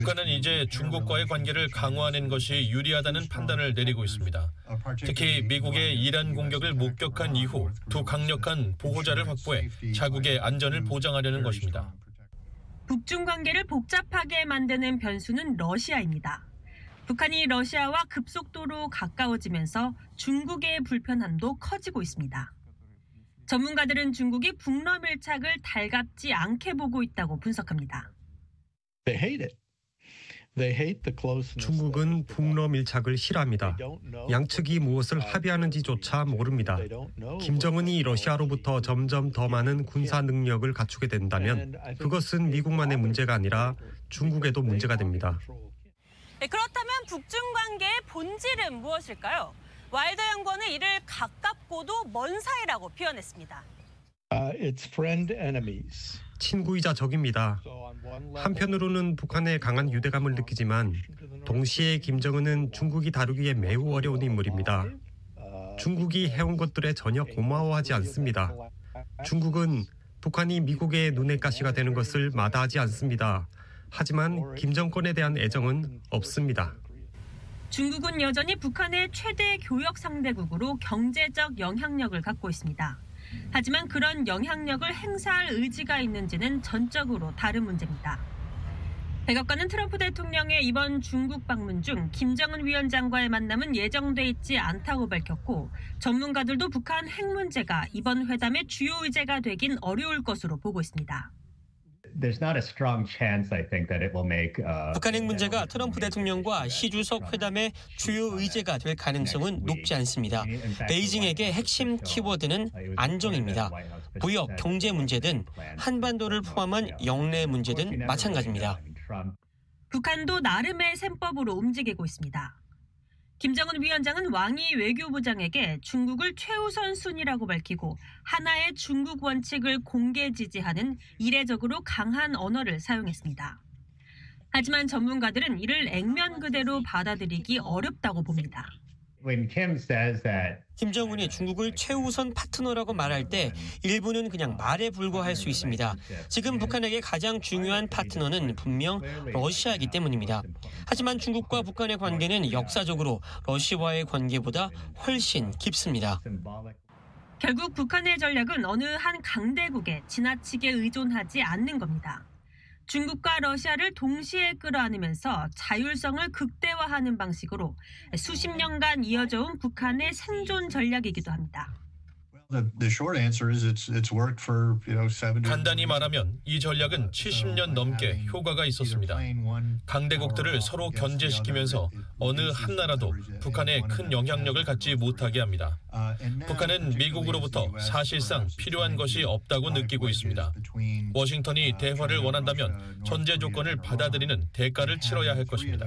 북한은 이제 중국과의 관계를 강화하는 것이 유리하다는 판단을 내리고 있습니다. 특히 미국의 이란 공격을 목격한 이후 두 강력한 보호자를 확보해 자국의 안전을 보장하려는 것입니다. 북중 관계를 복잡하게 만드는 변수는 러시아입니다. 북한이 러시아와 급속도로 가까워지면서 중국의 불편함도 커지고 있습니다. 전문가들은 중국이 북러 밀착을 달갑지 않게 보고 있다고 분석합니다. 중국은 북러 밀착을 싫어합니다. 양측이 무엇을 합의하는지조차 모릅니다. 김정은이 러시아로부터 점점 더 많은 군사 능력을 갖추게 된다면 그것은 미국만의 문제가 아니라 중국에도 문제가 됩니다. 그렇다면 북중 관계의 본질은 무엇일까요? 와일더 연구원은 이를 가깝고도 먼 사이라고 표현했습니다. 친구이자 적입니다. 한편으로는 북한의 강한 유대감을 느끼지만 동시에 김정은은 중국이 다루기에 매우 어려운 인물입니다. 중국이 해온 것들에 전혀 고마워하지 않습니다. 중국은 북한이 미국의 눈의 가시가 되는 것을 마다하지 않습니다. 하지만 김 정권에 대한 애정은 없습니다. 중국은 여전히 북한의 최대 교역 상대국으로 경제적 영향력을 갖고 있습니다. 하지만 그런 영향력을 행사할 의지가 있는지는 전적으로 다른 문제입니다. 백악관은 트럼프 대통령의 이번 중국 방문 중 김정은 위원장과의 만남은 예정돼 있지 않다고 밝혔고 전문가들도 북한 핵 문제가 이번 회담의 주요 의제가 되긴 어려울 것으로 보고 있습니다. 북한 핵 문제가 트럼프 대통령과 시 주석 회담의 주요 의제가 될 가능성은 높지 않습니다. 베이징에게 핵심 키워드는 안정입니다. 무역, 경제 문제든 한반도를 포함한 영내 문제든 마찬가지입니다. 북한도 나름의 셈법으로 움직이고 있습니다. 김정은 위원장은 왕이 외교부장에게 중국을 최우선 순위라고 밝히고 하나의 중국 원칙을 공개 지지하는 이례적으로 강한 언어를 사용했습니다. 하지만 전문가들은 이를 액면 그대로 받아들이기 어렵다고 봅니다. 김정은이 중국을 최우선 파트너라고 말할 때 일부는 그냥 말에 불과할 수 있습니다. 지금 북한에게 가장 중요한 파트너는 분명 러시아이기 때문입니다. 하지만 중국과 북한의 관계는 역사적으로 러시아와의 관계보다 훨씬 깊습니다. 결국 북한의 전략은 어느 한 강대국에 지나치게 의존하지 않는 겁니다. 중국과 러시아를 동시에 끌어안으면서 자율성을 극대화하는 방식으로 수십 년간 이어져 온 북한의 생존 전략이기도 합니다. 간단히 말하면 이 전략은 70년 넘게 효과가 있었습니다. 강대국들을 서로 견제시키면서 어느 한 나라도 북한에 큰 영향력을 갖지 못하게 합니다. 북한은 미국으로부터 사실상 필요한 것이 없다고 느끼고 있습니다. 워싱턴이 대화를 원한다면 전제 조건을 받아들이는 대가를 치러야 할 것입니다.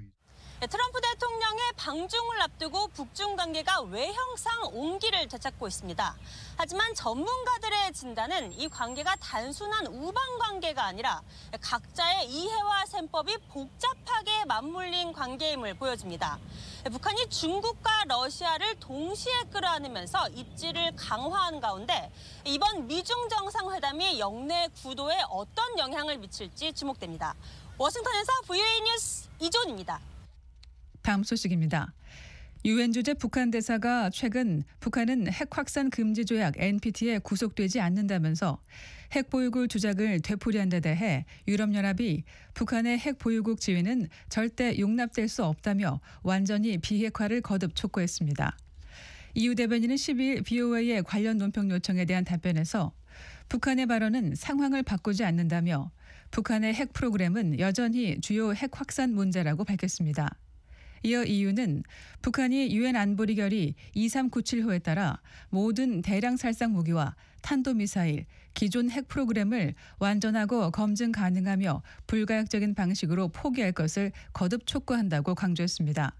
트럼프 대통령의 방중을 앞두고 북중 관계가 외형상 온기를 되찾고 있습니다. 하지만 전문가들의 진단은 이 관계가 단순한 우방 관계가 아니라 각자의 이해와 셈법이 복잡하게 맞물린 관계임을 보여줍니다. 북한이 중국과 러시아를 동시에 끌어안으면서 입지를 강화한 가운데 이번 미중 정상회담이 영내 구도에 어떤 영향을 미칠지 주목됩니다. 워싱턴에서 VOA 뉴스 이존입니다. 다음 소식입니다. 유엔 주재 북한 대사가 최근 북한은 핵 확산 금지 조약 NPT에 구속되지 않는다면서 핵 보유국 주장을 되풀이한 데 대해 유럽연합이 북한의 핵 보유국 지위는 절대 용납될 수 없다며 완전히 비핵화를 거듭 촉구했습니다. EU 대변인은 12일 BOA의 관련 논평 요청에 대한 답변에서 북한의 발언은 상황을 바꾸지 않는다며 북한의 핵 프로그램은 여전히 주요 핵 확산 문제라고 밝혔습니다. 이어 EU는 북한이 유엔 안보리 결의 2397호에 따라 모든 대량 살상 무기와 탄도미사일, 기존 핵 프로그램을 완전하고 검증 가능하며 불가역적인 방식으로 포기할 것을 거듭 촉구한다고 강조했습니다.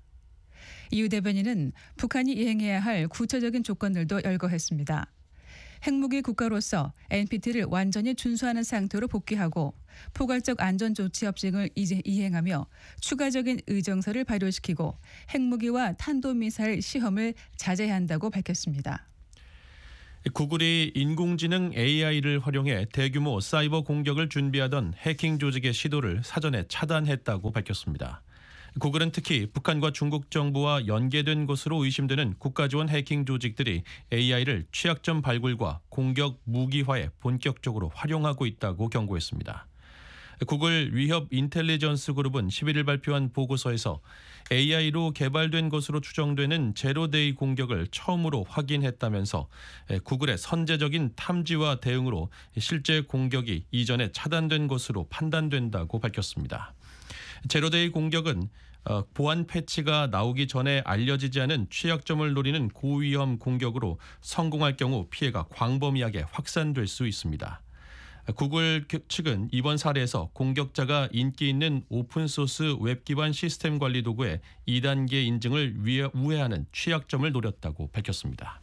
EU 대변인은 북한이 이행해야 할 구체적인 조건들도 열거했습니다. 핵무기 국가로서 NPT를 완전히 준수하는 상태로 복귀하고 포괄적 안전조치 협정을 이제 이행하며 추가적인 의정서를 발효시키고 핵무기와 탄도미사일 시험을 자제해야 한다고 밝혔습니다. 구글이 인공지능 AI를 활용해 대규모 사이버 공격을 준비하던 해킹 조직의 시도를 사전에 차단했다고 밝혔습니다. 구글은 특히 북한과 중국 정부와 연계된 것으로 의심되는 국가지원 해킹 조직들이 AI를 취약점 발굴과 공격 무기화에 본격적으로 활용하고 있다고 경고했습니다. 구글 위협 인텔리전스 그룹은 11일 발표한 보고서에서 AI로 개발된 것으로 추정되는 제로데이 공격을 처음으로 확인했다면서 구글의 선제적인 탐지와 대응으로 실제 공격이 이전에 차단된 것으로 판단된다고 밝혔습니다. 제로데이 공격은 보안 패치가 나오기 전에 알려지지 않은 취약점을 노리는 고위험 공격으로 성공할 경우 피해가 광범위하게 확산될 수 있습니다. 구글 측은 이번 사례에서 공격자가 인기 있는 오픈소스 웹 기반 시스템 관리 도구의 2단계 인증을 우회하는 취약점을 노렸다고 밝혔습니다.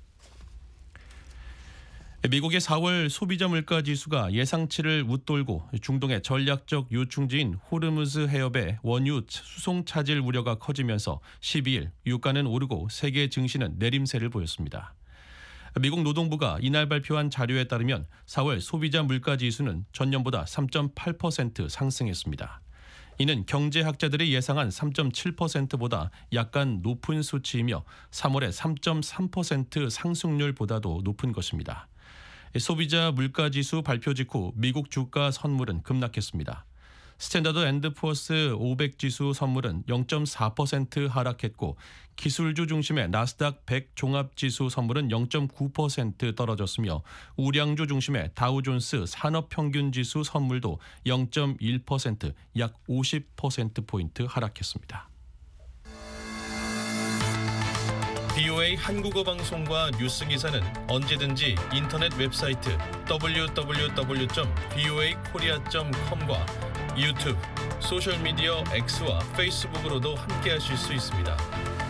미국의 4월 소비자 물가 지수가 예상치를 웃돌고 중동의 전략적 요충지인 호르무즈 해협의 원유 수송 차질 우려가 커지면서 12일 유가는 오르고 세계 증시는 내림세를 보였습니다. 미국 노동부가 이날 발표한 자료에 따르면 4월 소비자 물가 지수는 전년보다 3.8% 상승했습니다. 이는 경제학자들이 예상한 3.7%보다 약간 높은 수치이며 3월의 3.3% 상승률보다도 높은 것입니다. 소비자 물가지수 발표 직후 미국 주가 선물은 급락했습니다. 스탠다드 앤드 푸어스 500 지수 선물은 0.4% 하락했고 기술주 중심의 나스닥 100 종합지수 선물은 0.9% 떨어졌으며 우량주 중심의 다우존스 산업평균지수 선물도 0.1% 약 50%포인트 하락했습니다. VOA 한국어 방송과 뉴스 기사는 언제든지 인터넷 웹사이트 www.voakorea.com과 유튜브, 소셜미디어 X와 페이스북으로도 함께하실 수 있습니다.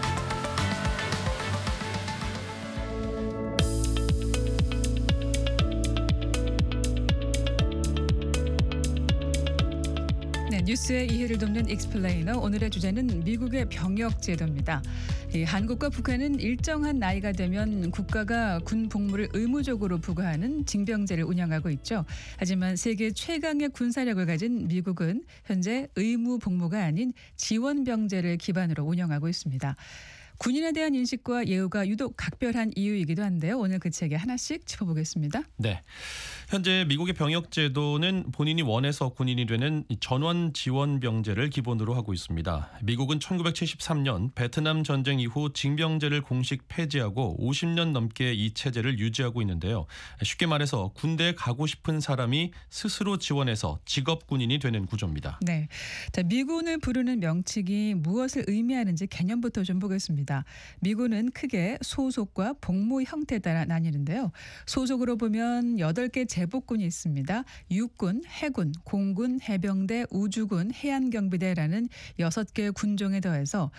네, 뉴스의 이해를 돕는 익스플레이너, 오늘의 주제는 미국의 병역 제도입니다. 한국과 북한은 일정한 나이가 되면 국가가 군 복무를 의무적으로 부과하는 징병제를 운영하고 있죠. 하지만 세계 최강의 군사력을 가진 미국은 현재 의무 복무가 아닌 지원병제를 기반으로 운영하고 있습니다. 군인에 대한 인식과 예우가 유독 각별한 이유이기도 한데요. 오늘 그 책에 하나씩 짚어보겠습니다. 네, 현재 미국의 병역 제도는 본인이 원해서 군인이 되는 전원 지원 병제를 기본으로 하고 있습니다. 미국은 1973년 베트남 전쟁 이후 징병제를 공식 폐지하고 50년 넘게 이 체제를 유지하고 있는데요. 쉽게 말해서 군대에 가고 싶은 사람이 스스로 지원해서 직업 군인이 되는 구조입니다. 네, 자, 미군을 부르는 명칭이 무엇을 의미하는지 개념부터 좀 보겠습니다. 미군은 크게 소속과 복무 형태에 따라 나뉘는데요. 소속으로 보면 8개 제복군이 있습니다. 육군, 해군, 공군, 해병대, 우주군, 해안경비대라는 6개 군종에 더해서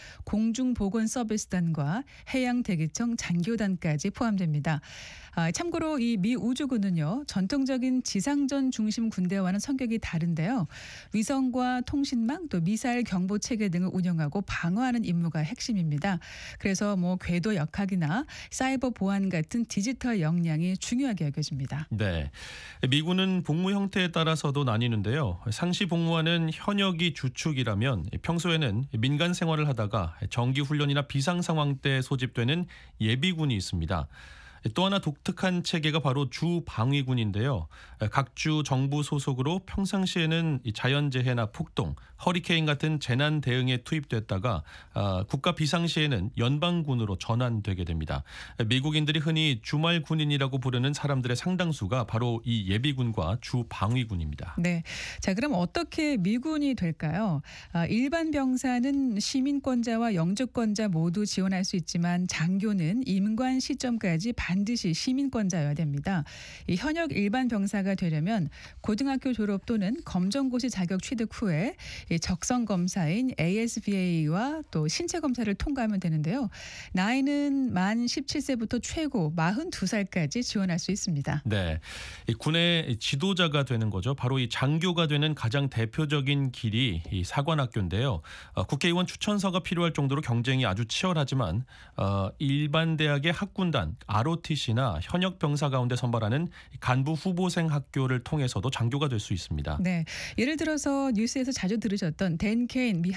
공중보건서비스단과 해양대기청 장교단까지 포함됩니다. 참고로 이 미 우주군은요, 전통적인 지상전 중심 군대와는 성격이 다른데요. 위성과 통신망 또 미사일 경보 체계 등을 운영하고 방어하는 임무가 핵심입니다. 그래서 궤도 역학이나 사이버 보안 같은 디지털 역량이 중요하게 여겨집니다. 네, 미군은 복무 형태에 따라서도 나뉘는데요. 상시 복무하는 현역이 주축이라면 평소에는 민간 생활을 하다가 정기 훈련이나 비상 상황 때 소집되는 예비군이 있습니다. 또 하나 독특한 체계가 바로 주방위군인데요. 각 주 정부 소속으로 평상시에는 자연재해나 폭동, 허리케인 같은 재난 대응에 투입됐다가 국가 비상시에는 연방군으로 전환되게 됩니다. 미국인들이 흔히 주말 군인이라고 부르는 사람들의 상당수가 바로 이 예비군과 주방위군입니다. 네, 자, 그럼 어떻게 미군이 될까요? 일반 병사는 시민권자와 영주권자 모두 지원할 수 있지만 장교는 임관 시점까지 반드시 시민권자여야 됩니다. 이 현역 일반 병사가 되려면 고등학교 졸업 또는 검정고시 자격 취득 후에 적성 검사인 ASVA와 또 신체 검사를 통과하면 되는데요. 나이는 만 17세부터 최고 42살까지 지원할 수 있습니다. 네, 군의 지도자가 되는 거죠. 바로 이 장교가 되는 가장 대표적인 길이 이 사관학교인데요. 국회의원 추천서가 필요할 정도로 경쟁이 아주 치열하지만 일반 대학의 학군단 ROTC ROTC나 현역 병사 가운데 선발하는 간부 후보생 학교를 통해서도 장교가 될 수 있습니다. 네, 예를 들어서 뉴스에서 자주 들으셨던 댄 케인 미